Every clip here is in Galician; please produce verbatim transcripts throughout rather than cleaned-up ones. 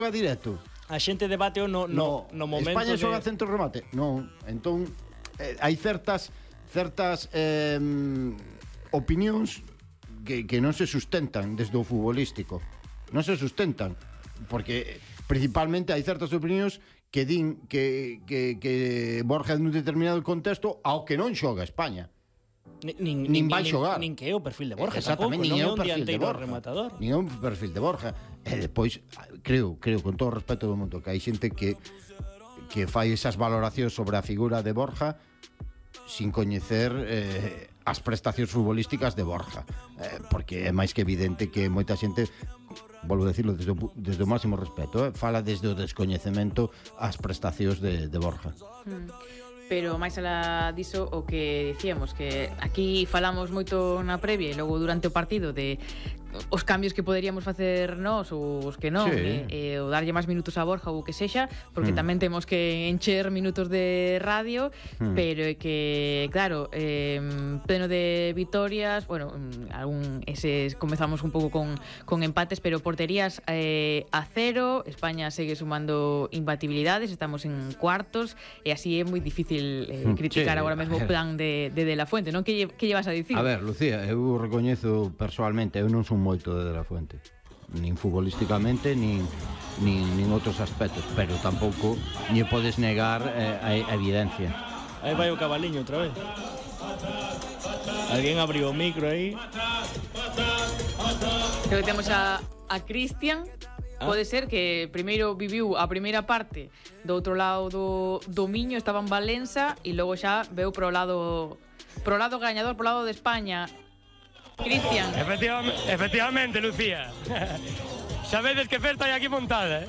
directo. A xente debate no, no, no momento España de... xoga centro remate. Non, entón eh, hai certas certas eh, opinións que, que non se sustentan desde o futbolístico. Non se sustentan porque principalmente hai certas opinións que din que, que, que Borja nun determinado contexto ao que non xoga España. Nin, nin, nin vai xogar. Nin que é o perfil de Borja. Exactamente, tampouco, nin é non o perfil de Borja. Rematador. Nin é o perfil de Borja. E depois, creo, creo, con todo o respeto do mundo, que hai xente que que fai esas valoracións sobre a figura de Borja sin coñecer eh, as prestacións futbolísticas de Borja. Eh, porque é máis que evidente que moita xente, volvo a decirlo desde o, desde o máximo respeto, eh, fala desde o descoñecemento as prestacións de, de Borja. Hmm. Pero máis alá diso, o que dicíamos, que aquí falamos moito na previa e logo durante o partido de os cambios que poderíamos facer nós ou os que non, sí. e, e o darlle máis minutos a Borja ou o que sexa, porque mm. tamén temos que encher minutos de radio, mm. pero é que, claro, eh, pleno de vitorias, bueno, algún eses comezamos un pouco con, con empates, pero porterías eh, a cero, España segue sumando imbatibilidades, estamos en cuartos, e así é moi difícil eh, criticar sí, agora mesmo o plan de, de De La Fuente, non? Que, lle, que llevas a dicir? A ver, Lucía, eu recoñezo persoalmente, eu non son moito de De La Fuente, nin futbolísticamente nin, nin, nin outros aspectos, pero tampouco lle podes negar eh, a evidencia. Aí vai o cabaliño outra vez. Alguén abriu o micro aí. Creo que temos a, a Cristian. Pode ser que primeiro viviu a primeira parte do outro lado do, do Miño, estaba en Valença, e logo xa veu pro lado pro lado gañador, pro lado de España. Cristian. Efectivamente, efectivamente, Lucía. Sabedes que festa hai aquí montada, eh?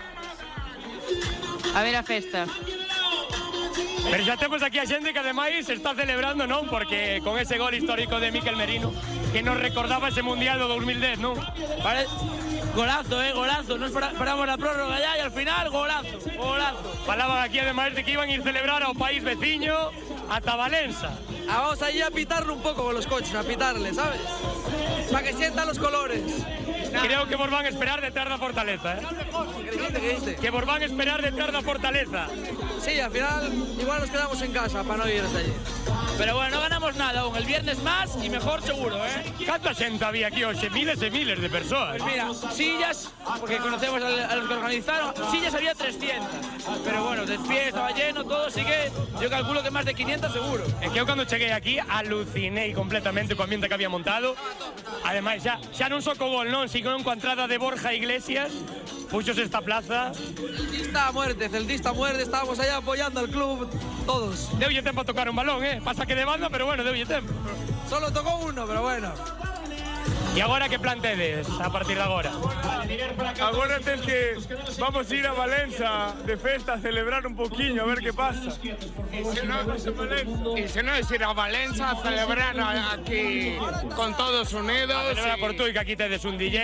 A ver a festa. Pero xa temos aquí a xente que ademais está celebrando, non? Porque con ese gol histórico de Mikel Merino, que nos recordaba ese Mundial do dos mil dez, non? Vale. Golazo, eh, golazo. Nos esperamos la prórroga ya y al final golazo, golazo. Falaban aquí ademais de que iban a ir celebrar ao país veciño ata Valença. Ah, vamos allí a pitarlo un poco con los coches, a pitarle, ¿sabes? Para que sientan los colores. Creo que vos van a esperar detrás da fortaleza, eh? ¿Qué dijiste, qué dijiste? Que vos van a esperar detrás da fortaleza. Sí, al final igual nos quedamos en casa para no ir hasta allí. Pero bueno, no ganamos nada aún. El viernes más y mejor seguro, ¿eh? ¿Canta xente había aquí hoxe? Miles e miles de persoas. Pues mira, sillas, porque conocemos a los que organizaron, sillas había trescientas. Pero bueno, de pie estaba lleno, todo, así que yo calculo que más de quinientas seguro. Es que eu cando cheguei aquí alucinei completamente co ambiente que había montado. Ademais, xa, xa non só co gol, non, sino con a entrada de Borja Iglesias, puxos esta plaza. Celtista a muerte, celtista a muerte, estábamos allá apoyando al club, todos. Deulle tempo a tocar un balón, eh? Pasa que de banda, pero bueno, deulle tempo. Solo tocó uno, pero bueno. E agora que plan tedes a partir de agora? Agora tens que vamos ir a Valença de festa a celebrar un poquinho, a ver que pasa. E se non es ir a Valença a celebrar aquí con todos unidos. A celebrar por tú, que aquí tedes un D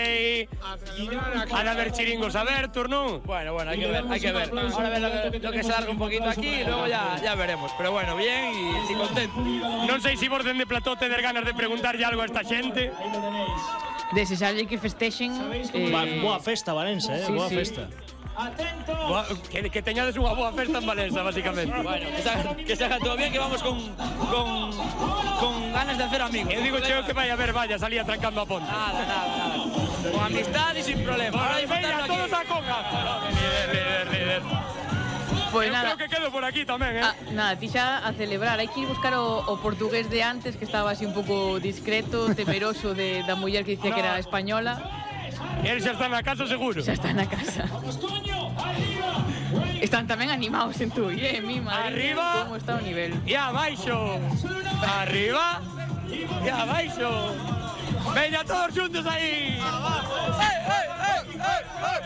J, a haber chiringos abertos, non? Bueno, bueno, hay que ver, hay que ver. Ahora a ver lo que, lo que se larga un poquito aquí y luego ya, ya veremos. Pero bueno, bien y, y contento. Non sei se vos dende plató tener ganas de preguntarlle algo a esta xente. Desexarlle que festexen eh... Boa festa, Valença, eh? Sí, boa sí. festa. Boa, que, que teñades unha boa festa en Valença, básicamente. Bueno, que se haga, que se haga todo bien, que vamos con, con, con ganas de hacer amigos. Eu digo cheo que vai a ver vallas ali atrancando a ponte. Nada, nada, nada. Con amistad y sin problema. Ahora venga, todos a conga. Líder, líder, líder. Pues eu nada, creo que quedo por aquí tamén, eh? Ah, nada, ti xa a celebrar. Hai que ir buscar o, o portugués de antes, que estaba así un pouco discreto, temeroso de, da muller que dicía no. que era española. El xa está na casa seguro. Xa está na casa. Están tamén animados en Tui, eh, mi madre. Arriba. Como está o nivel. E abaixo. Arriba. E abaixo. Veña todos xuntos aí. Abajo. ¡Ey, ey, ey, ey, ey,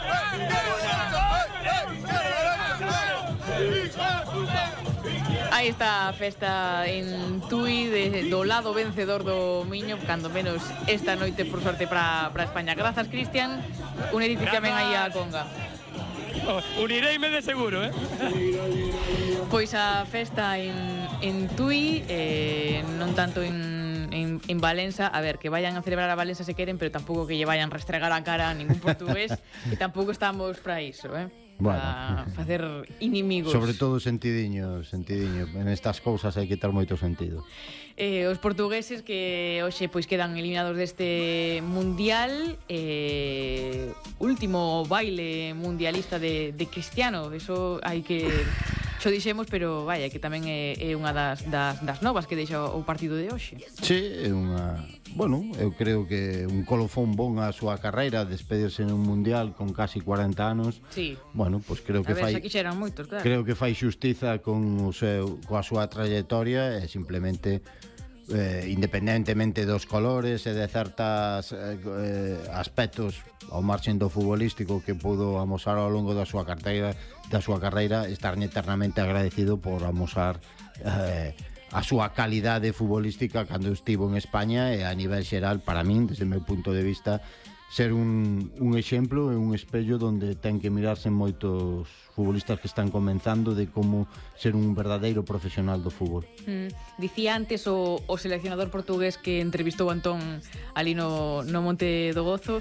Aí está a festa en Tui de, do lado vencedor do Miño, cando menos esta noite por sorte para España. Grazas, Cristian. Unirite tamén aí a conga. Unireime de seguro, eh? Pois a festa en, en Tui, eh, non tanto en en, en Valença, a ver, que vayan a celebrar a Valença se queren, pero tampouco que lle vayan restregar a cara a ningún portugués, que tampouco estamos para iso, eh? Bueno. Para facer inimigos. Sobre todo sentidiño, sentidiño. En estas cousas hai que ter moito sentido. Eh, os portugueses que hoxe pois quedan eliminados deste mundial, eh, último baile mundialista de, de Cristiano, eso hai que xo dixemos, pero vaya, que tamén é, é unha das, das, das novas que deixa o partido de hoxe. Sí, é unha... Bueno, eu creo que un colofón bon a súa carreira, despedirse nun mundial con casi cuarenta anos. Sí. Bueno, pois creo que a ver, fai... aquí xeran moitos, claro. Creo que fai xustiza con o seu, coa súa trayectoria e simplemente eh, independentemente dos colores e de certas eh, aspectos ao marxen do futbolístico que pudo amosar ao longo da súa carreira, da súa carreira, estar eternamente agradecido por amosar eh, a súa calidade futbolística cando estivo en España e a nivel xeral, para min, desde o meu punto de vista, ser un, un exemplo e un espello donde ten que mirarse moitos futbolistas que están comenzando de como ser un verdadeiro profesional do fútbol. Mm, dicía antes o, o seleccionador portugués que entrevistou Antón ali no, no Monte do Gozo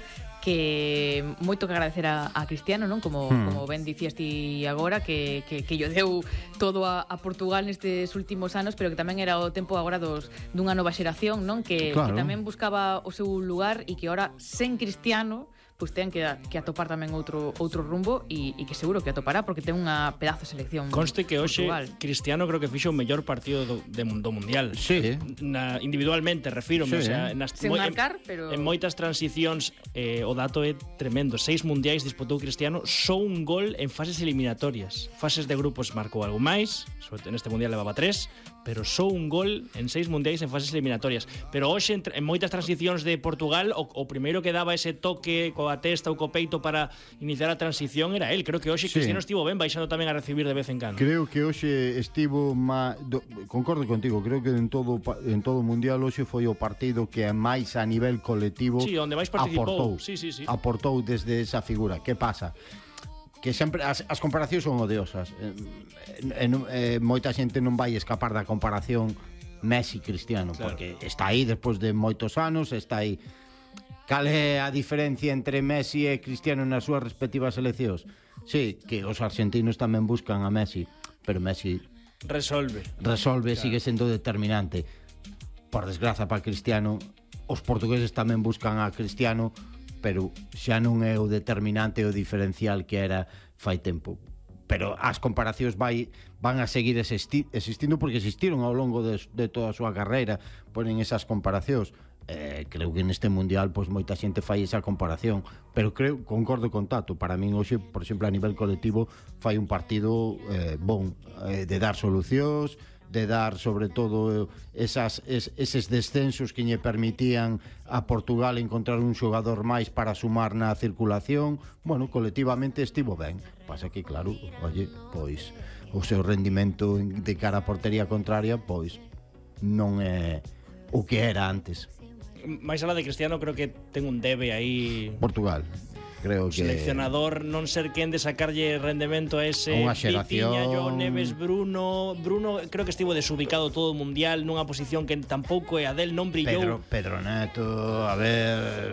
que moito que agradecer a, a Cristiano, non? Como, hmm. como ben dicías ti agora, que, que, que yo deu todo a, a Portugal nestes últimos anos, pero que tamén era o tempo agora dos, dunha nova xeración, non? Que, claro. que tamén buscaba o seu lugar e que ahora, sen Cristiano, pois ten que, que atopar tamén outro outro rumbo e, e que seguro que atopará porque ten unha pedazo de selección. Conste que hoxe Portugal. Cristiano creo que fixo o mellor partido do, de, do Mundial. Sí. Na, individualmente, refírome, Sí. o sea, nas, Sen moi, marcar, en, pero... en moitas transicións eh, o dato é tremendo. Seis mundiais disputou Cristiano, só un gol en fases eliminatorias. Fases de grupos marcou algo máis, sobre todo neste Mundial levaba tres, pero só un gol en seis mundiais en fases eliminatorias. Pero hoxe, en, en moitas transicións de Portugal, o, o primeiro que daba ese toque coa testa ou co peito para iniciar a transición era él. Creo que hoxe Sí. Cristiano estivo ben, baixando tamén a recibir de vez en cando. Creo que hoxe estivo má, do, concordo contigo, creo que en todo en todo o mundial hoxe foi o partido que máis a nivel colectivo Sí, onde máis participou. aportou, Sí, sí, sí. aportou desde esa figura. Que pasa? Que sempre as, as comparacións son odiosas. Eh, eh, eh, moita xente non vai escapar da comparación Messi-Cristiano, Claro. porque está aí despois de moitos anos, está aí. Cal é a diferencia entre Messi e Cristiano nas súas respectivas seleccións? Sí, que os argentinos tamén buscan a Messi, pero Messi Resolve. resolve, claro. Sigue sendo determinante. Por desgraza para Cristiano, os portugueses tamén buscan a Cristiano, pero xa non é o determinante o diferencial que era fai tempo. Pero as comparacións vai, van a seguir existi, existindo porque existiron ao longo de, de toda a súa carreira, ponen esas comparacións. Eh, creo que neste mundial pois moita xente fai esa comparación, pero creo, concordo con Tato, para min hoxe, por exemplo, a nivel colectivo fai un partido eh, bon, eh, de dar solucións, de dar sobre todo esas, es, eses descensos que lle permitían a Portugal encontrar un xogador máis para sumar na circulación. Bueno, colectivamente estivo ben, pasa que claro, oye, pois o seu rendimento de cara a portería contraria pois non é o que era antes. máis alá de Cristiano, creo que ten un debe aí Portugal, creo que seleccionador non ser quen de sacarlle rendemento a ese unha xeración. Vitinha, João Neves, Bruno Bruno creo que estivo desubicado todo o mundial nunha posición que tampouco é a del, non brillou. Pedro, Pedro Neto, a ver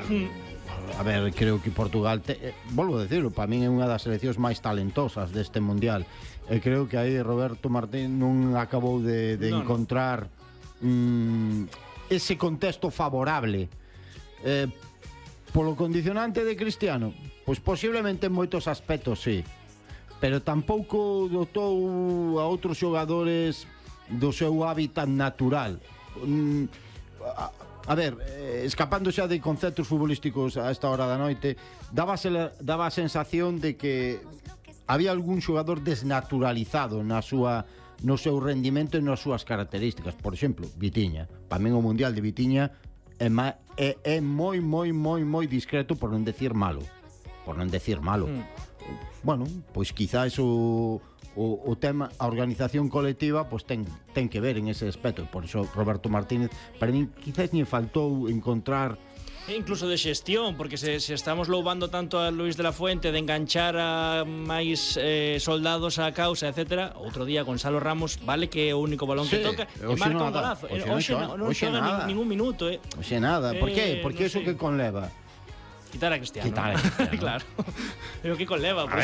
a ver, creo que Portugal te, eh, volvo a decirlo, para min é unha das seleccións máis talentosas deste mundial e creo que aí Roberto Martín non acabou de, de no, encontrar mm, ese contexto favorable eh, polo condicionante de Cristiano, pois posiblemente en moitos aspectos sí, pero tampouco dotou a outros xogadores do seu hábitat natural. mm, a, a ver, eh, escapando xa de conceptos futbolísticos a esta hora da noite, daba, daba a sensación de que había algún xogador desnaturalizado na súa no seu rendimento e nas súas características. Por exemplo, Vitinha. Para min o Mundial de Vitinha é, ma, é, é moi, moi, moi, moi discreto, por non decir malo. Por non decir malo. Mm. Bueno, pois quizás o, o, o tema, a organización colectiva pois ten, ten que ver en ese aspecto. Por iso Roberto Martínez, para min quizás lle faltou encontrar E incluso de xestión, porque se, se estamos loubando tanto a Luis de la Fuente de enganchar a máis eh, soldados á causa, etcétera, outro día Gonzalo Ramos, vale que é o único balón Sí, que toca e hoxe marca un nada, golazo. hoxe Eh, Hoxe non non xoga, hoxe xoga nada. nin- ningún minuto, eh. Oxe, nada, por Eh, qué? Porque non iso sei. que conleva? Quitar a Cristiano. Quitar a Cristiano. Claro. Pero que conleva, por